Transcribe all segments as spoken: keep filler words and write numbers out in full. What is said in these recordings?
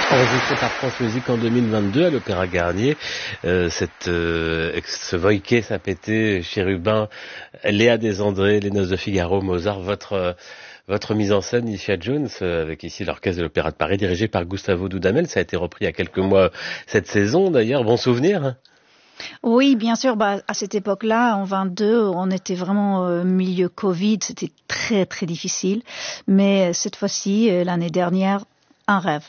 Enregistré par France Musique en deux mille vingt-deux à l'Opéra Garnier, euh, cette, euh, ce Voïké Sapété, Chérubin, Léa Desandré, Les Noces de Figaro, Mozart, votre euh, votre mise en scène, Ischia Jones, euh, avec ici l'Orchestre de l'Opéra de Paris, dirigé par Gustavo Dudamel. Ça a été repris il y a quelques mois cette saison d'ailleurs. Bon souvenir, hein? Oui, bien sûr. Bah, à cette époque-là, en vingt-deux, on était vraiment au milieu Covid. C'était très, très difficile. Mais cette fois-ci, l'année dernière, un rêve.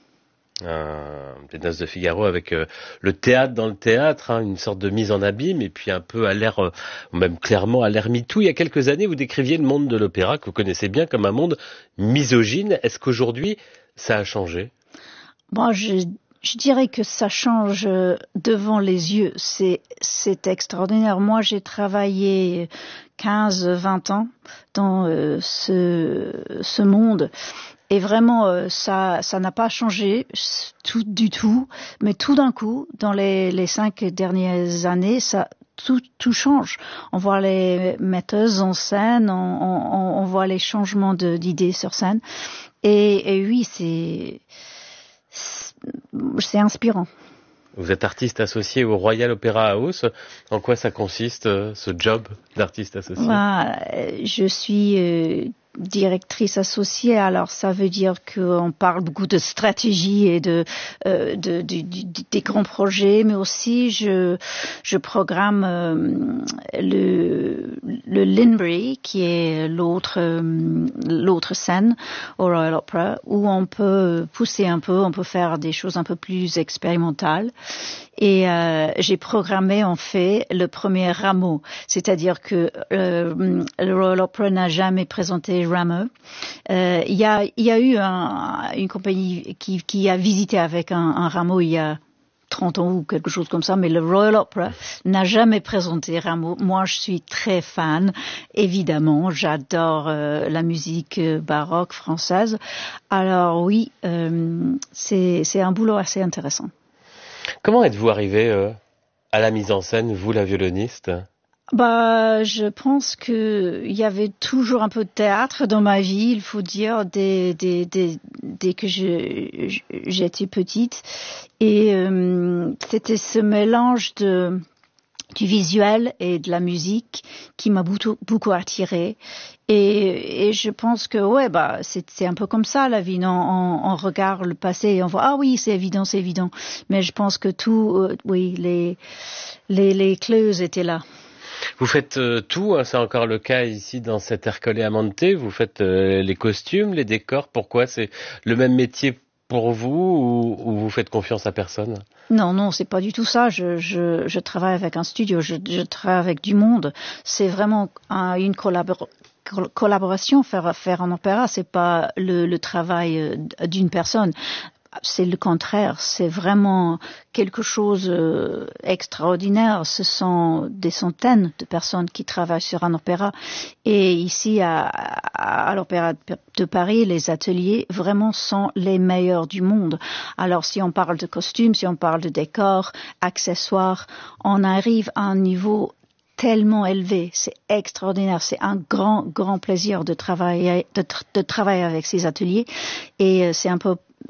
Euh, les Noces de Figaro avec euh, le théâtre dans le théâtre, hein, une sorte de mise en abîme et puis un peu à l'air, euh, même clairement à l'air MeToo. Il y a quelques années, vous décriviez le monde de l'opéra que vous connaissez bien comme un monde misogyne. Est-ce qu'aujourd'hui, ça a changé? Bon, je, je dirais que ça change devant les yeux. C'est, c'est extraordinaire. Moi, j'ai travaillé quinze, vingt ans dans euh, ce, ce monde. Et vraiment, euh, ça, ça n'a pas changé tout du tout. Mais tout d'un coup, dans les, les cinq dernières années, ça, tout, tout change. On voit les metteuses en scène, on, on, on voit les changements de, d'idées sur scène. Et, et oui, c'est, c'est inspirant. Vous êtes artiste associé au Royal Opera House. En quoi ça consiste, ce job d'artiste associé? Bah, je suis euh, directrice associée, alors ça veut dire qu'on parle beaucoup de stratégie et de, euh, de, de, de des grands projets, mais aussi je je programme euh, le le Linbury, qui est l'autre euh, l'autre scène au Royal Opera, où on peut pousser un peu, on peut faire des choses un peu plus expérimentales. Et euh, j'ai programmé en fait le premier Rameau, c'est-à-dire que euh, le Royal Opera n'a jamais présenté Rameau. Euh, il y a, il y a eu un, une compagnie qui, qui a visité avec un, un Rameau il y a trente ans ou quelque chose comme ça, mais le Royal Opera n'a jamais présenté Rameau. Moi, je suis très fan, évidemment. J'adore euh, la musique baroque française. Alors oui, euh, c'est, c'est un boulot assez intéressant. Comment êtes-vous arrivé euh, à la mise en scène, vous, la violoniste? Bah, je pense que il y avait toujours un peu de théâtre dans ma vie, il faut dire, dès, dès, dès, dès que je, j'étais petite. Et euh, c'était ce mélange de du visuel et de la musique qui m'a beaucoup, beaucoup attirée. Et, et je pense que, ouais, bah, c'est, c'est un peu comme ça, la vie. On, on, on regarde le passé et on voit, ah oui, c'est évident, c'est évident. Mais je pense que tout, euh, oui, les, les, les clés étaient là. Vous faites euh, tout, hein, c'est encore le cas ici dans cet Ercole Amante. Vous faites euh, les costumes, les décors. Pourquoi? C'est le même métier pour vous ou, ou vous faites confiance à personne? Non, non, c'est pas du tout ça. Je, je, je travaille avec un studio, je, je travaille avec du monde. C'est vraiment un, une collabor- collaboration. Faire, faire un opéra, c'est pas le, le travail d'une personne. C'est le contraire, c'est vraiment quelque chose d'extraordinaire. Ce sont des centaines de personnes qui travaillent sur un opéra. Et ici, à, à l'Opéra de Paris, les ateliers vraiment sont les meilleurs du monde. Alors, si on parle de costumes, si on parle de décors, accessoires, on arrive à un niveau tellement élevé, c'est extraordinaire, c'est un grand, grand plaisir de travailler, de, de travailler avec ces ateliers et c'est un peu